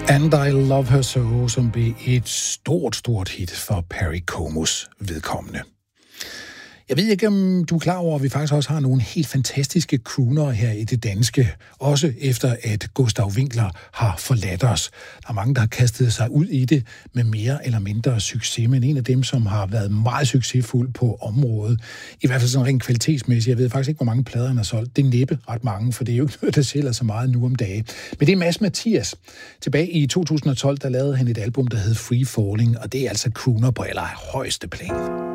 And I Love Her So, som blev et stort hit for Perry Comos vedkommende. Jeg ved ikke, om du er klar over, at vi faktisk også har nogle helt fantastiske croonere her i det danske, også efter at Gustav Winckler har forladt os. Der er mange, der har kastet sig ud i det med mere eller mindre succes, men en af dem, som har været meget succesfuld på området, i hvert fald sådan rent kvalitetsmæssigt, jeg ved faktisk ikke, hvor mange plader han har solgt, det er næppe ret mange, for det er jo ikke noget, der sælger så meget nu om dagen. Men det er Mads Mathias. Tilbage i 2012, der lavede han et album, der hed Free Falling, og det er altså crooner på allerhøjeste plan.